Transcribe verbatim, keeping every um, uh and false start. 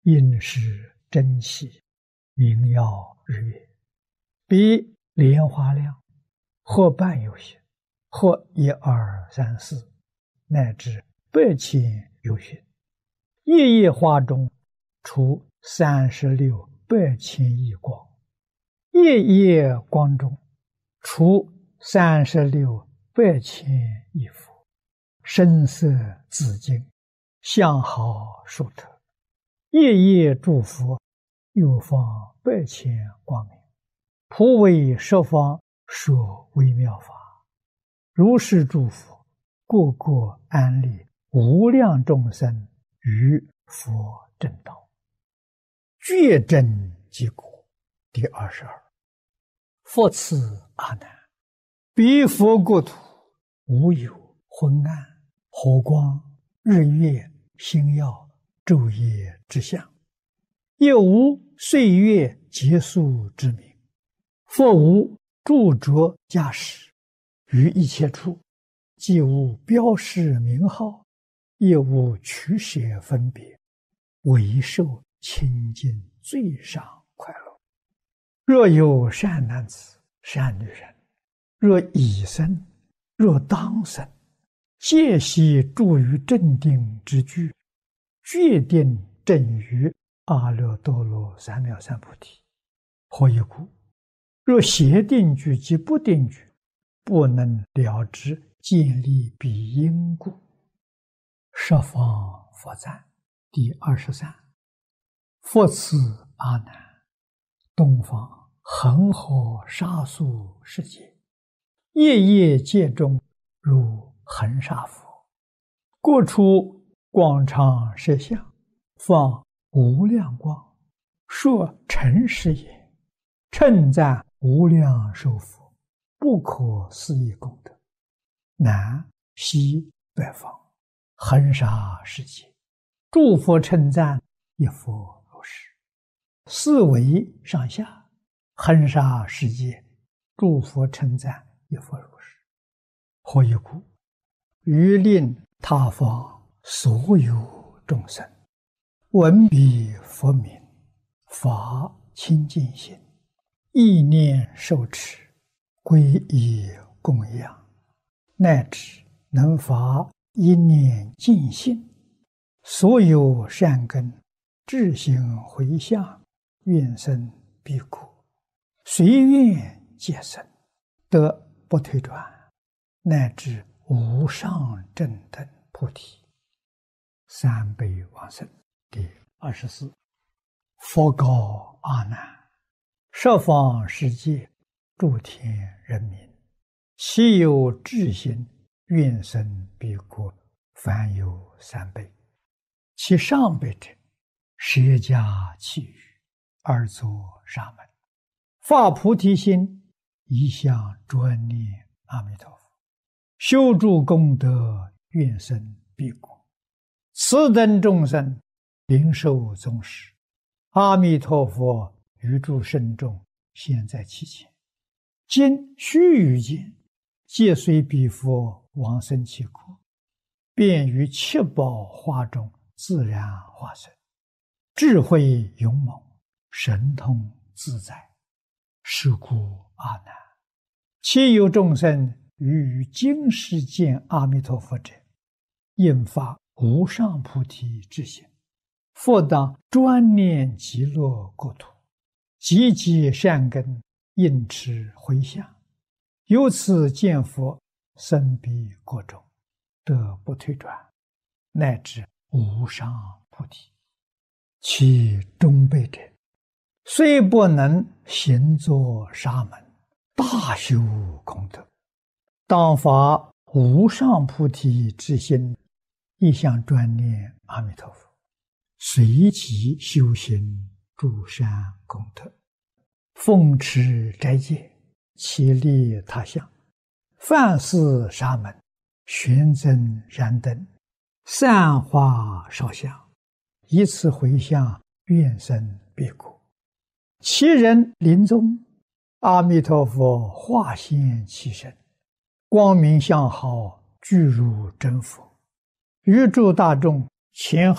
应是真气，明耀日月，比莲花亮，或半有形，或一二三四，乃至百千有形。夜夜花中出三十六百千亿光，夜夜光中出三十六百千亿佛，声色紫金，相好殊特。夜夜诸佛又放百千光明，普为十方说微妙法。如是诸佛，个个安立无量众生于佛正道，觉真即果。第二十二，复次阿难，彼佛国土无有昏暗、火光、日月、星耀、昼夜之相，也无岁月结束之名，复无著着驾驶，于一切处既无标示名号，也无取舍分别，唯受清净最上快乐。若有善男子、善女人，若已生，若当生，皆悉住于正定之具，决定正于阿耨多罗三藐三菩提。何以故？若邪定具及不定具，不能了知建立彼因故。十方佛赞第二十三。复次阿难，东方恒河沙数世界，夜夜界中如恒沙佛，各处广长舌相，放无量光，说诚实也，称赞无量寿佛不可思议功德。南西北方恒沙世界，诸佛称赞一佛如是。四维上下恒沙世界，诸佛称赞一佛如是。何以故？于令他方所有众生闻彼佛名，发清净心，意念受持，皈依供养，乃至能发一念净心，所有善根智行回向，愿生彼国，随愿皆生，得不退转，乃至无上正等菩提。三辈往生第二十四。佛告阿难，十方世界诸天人民，其有智心愿生彼国，凡有三辈。其上辈者，舍家弃语，而作沙门，发菩提心，一向专念阿弥陀佛，修诸功德，愿生彼国。此等众生灵受宗师，阿弥陀佛于诸圣众现在其前，今须臾间，皆随彼佛往生其国，便于七宝花中自然化身，智慧勇猛，神通自在。是故阿难，其有众生于于今世见阿弥陀佛者，应发无上菩提之心，复当专念极乐国土，积极善根，应持回向，由此见佛，生彼国中，得不退转，乃至无上菩提。其中辈者，虽不能行作沙门，大修功德，当发无上菩提之心，一向专念阿弥陀佛，随即修行诸善功德，奉持斋戒，其利他相，饭食沙门，玄增燃灯，散花烧香，以此回向，愿生彼国。其人临终，阿弥陀佛化现其身，光明相好，具如真佛，于诸大众前后